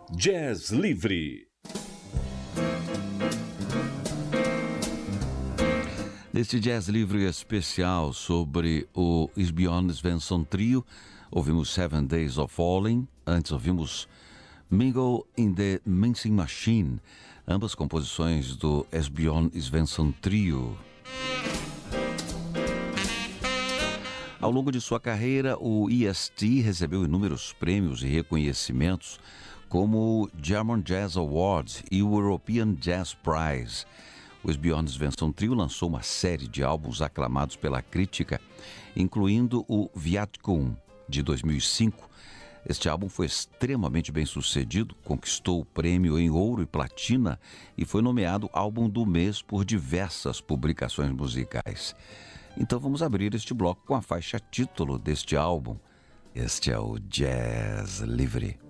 Jazz Livre. Neste Jazz Livre especial sobre o Esbjørn Svensson Trio, ouvimos 7 Days of Falling, antes ouvimos Mingle in the Mincing Machine, ambas composições do Esbjørn Svensson Trio. Ao longo de sua carreira, o EST recebeu inúmeros prêmios e reconhecimentos, como o German Jazz Award e o European Jazz Prize. O Esbjørn Svensson Trio lançou uma série de álbuns aclamados pela crítica, incluindo o Viatcom, de 2005. Este álbum foi extremamente bem sucedido, conquistou o prêmio em ouro e platina e foi nomeado álbum do mês por diversas publicações musicais. Então vamos abrir este bloco com a faixa título deste álbum. Este é o Jazz Livre.